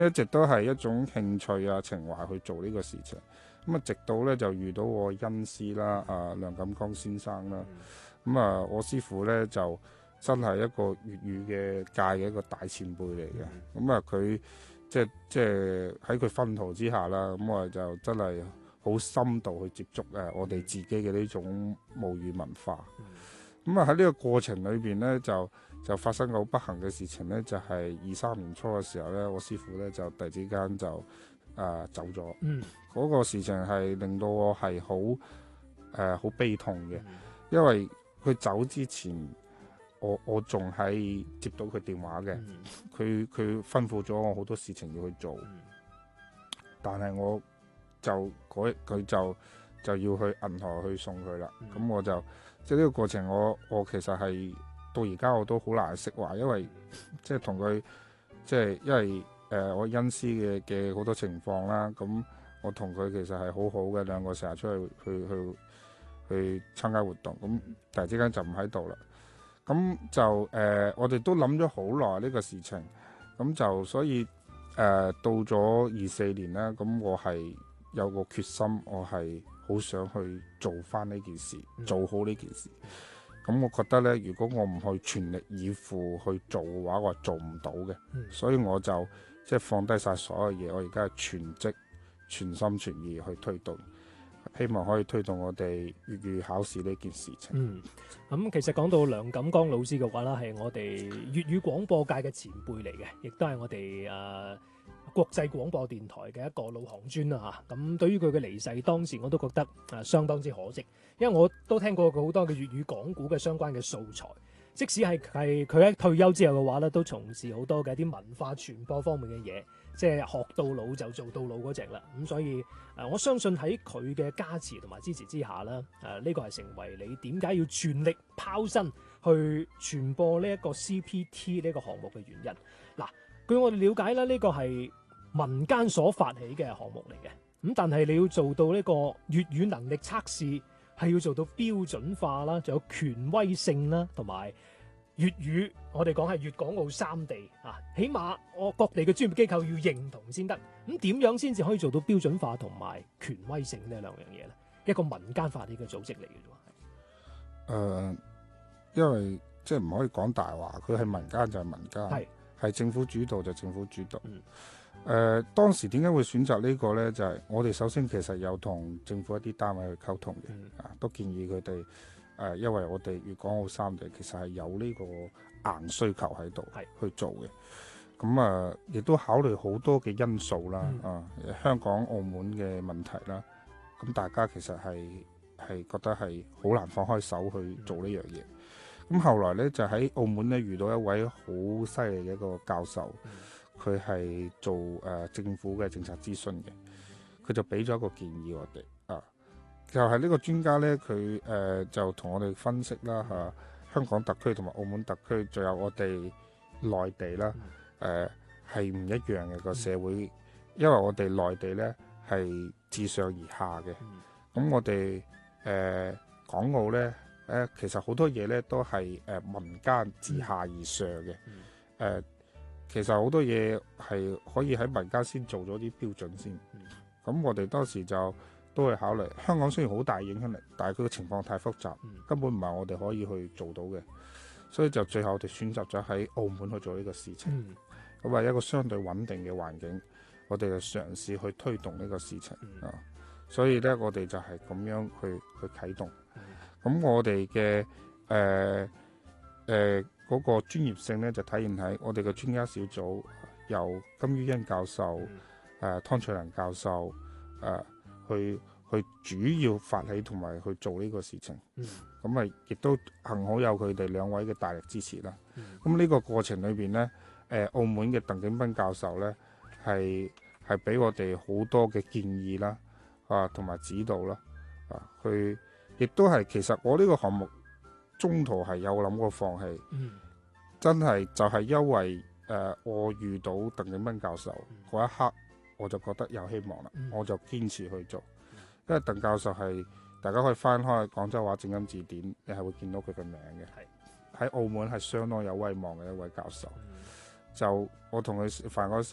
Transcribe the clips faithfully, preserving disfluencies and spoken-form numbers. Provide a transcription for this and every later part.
一直都係一種興趣啊情懷去做呢個事情。咁啊，直到咧就遇到我恩師啦，啊梁錦江先生啦。咁啊，我師傅咧就真係一個粵語嘅界嘅一個大前輩嚟嘅。咁啊，佢即係即係喺佢薰陶之下啦，咁我就真係好深度去接觸誒我哋自己嘅呢種母語文化。咁啊喺呢個過程裏邊咧，就就發生個好不幸嘅事情咧，就係二三年初嘅時候咧，我師傅咧就突然之間就誒、呃、走咗。嗯，嗰個事情係令到我係好誒好悲痛嘅，因為佢走之前，我我仲係接到佢電話嘅，佢佢吩咐咗我好多事情要去做，但係我就嗰佢就就要去銀河去送佢啦。咁、嗯、我就即係呢個過程我，我我其實係到而家我都好難釋懷，因為即係同佢即係因為誒、呃、我恩師嘅嘅好多情況啦。咁我同佢其實係好好嘅，兩個成日出去去去去參加活動。咁突然之間就唔喺度啦。咁就誒、呃、我哋都諗咗好耐呢個事情。咁就所以誒、呃、到咗二四年啦，咁我係有個決心，我係好想去做翻呢件事，做好呢件事。咁我覺得呢，如果我唔去全力以赴去做嘅話，我係做唔到嘅。所以我就即係放低晒所有嘢，我而家係全職全心全意去推動，希望可以推動我哋粵語考試呢件事情。 嗯，咁其實講到梁錦江老師嘅話啦，係我哋粵語廣播界嘅前輩嚟嘅，亦都係我哋誒、呃、國際廣播電台嘅一個老行尊啊。咁對於佢嘅離世，當時我都覺得誒、呃、相當之可惜，因為我都聽過佢好多嘅粵語講古嘅相關嘅素材。即使係係佢喺退休之後嘅話咧，都從事好多嘅一啲文化傳播方面嘅嘢，即係學到老就做到老嗰隻啦。咁所以誒、呃，我相信喺佢嘅加持同埋支持之下咧，誒、呃、呢、這個係成為你點解要全力拋身去傳播呢一個 C P T 呢個項目嘅原因。嗱，據我哋了解咧，呢、這個係民間所發起嘅項目嚟嘅。咁但係你要做到呢個粵語能力測試，係要做到標準化啦，仲有權威性啦，同埋粵語，我哋講係粵港澳三地啊，起碼我各地嘅專業機構要認同先得。咁點樣先至可以做到標準化同埋權威性呢兩樣嘢咧？一個民間發起嘅組織嚟嘅啫。誒、 呃，因為即係唔可以講大話，佢係民間就係民間，係係政府主導就政府主導。嗯誒、呃、當時點解會選擇呢個呢？就係、是、我哋首先其實有同政府一啲單位去溝通嘅、嗯，啊都建議佢哋誒，因為我哋粵港澳三地其實係有呢個硬需求喺度去做嘅。咁啊，亦都考慮好多嘅因素啦、嗯，啊香港、澳門嘅問題啦，咁大家其實係係覺得係好難放開手去做呢樣嘢。咁、嗯、後來呢，就喺澳門呢遇到一位好犀利嘅一個教授。嗯佢係做誒、呃、政府嘅政策諮詢嘅，佢就俾咗一個建議我哋啊，就係、是、呢個專家咧，佢誒、呃、就同我哋分析啦嚇、啊，香港特區同埋澳門特區，仲有我哋內地啦，誒係唔一樣嘅個社會，因為我哋內地咧係自上而下嘅，咁我哋誒、呃、港澳咧誒、呃、其實好多嘢咧都係誒、呃、民間自下而上嘅，誒、呃。其實好多嘢係可以喺民間先做咗啲標準先，咁、嗯、我哋當時就都會考慮。香港雖然好大影響力，但係佢嘅情況太複雜，嗯、根本唔係我哋可以去做到嘅，所以就最後我哋選擇咗喺澳門去做呢個事情。咁、嗯、係一個相對穩定嘅環境，我哋就嘗試去推動呢個事情、嗯、啊。所以咧，我哋就係咁樣去去啟動。咁、嗯、我哋嘅誒誒。呃呃嗰、那個專業性咧就體現喺我哋嘅專家小組，由金于欣教授、誒、呃、湯翠玲教授誒、呃、去去主要發起同埋去做呢個事情。咁咪亦都幸好有佢哋兩位嘅大力支持啦。咁、嗯、呢個過程裏邊咧，誒、呃、澳門嘅鄧景斌教授咧係係俾我哋好多嘅建議啦，啊同埋指導啦，啊佢亦都係其實我呢個項目中途係有諗過放棄。嗯真係就係因為誒、呃、我遇到鄧景斌教授嗰、嗯、一刻，我就覺得有希望啦、嗯，我就堅持去做。嗯、因為鄧教授係大家可以翻開廣州話正音字典，你係會見到佢嘅名嘅。喺澳門係相當有威望嘅一位教授。嗯、就我同佢食飯嗰時候，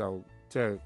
即係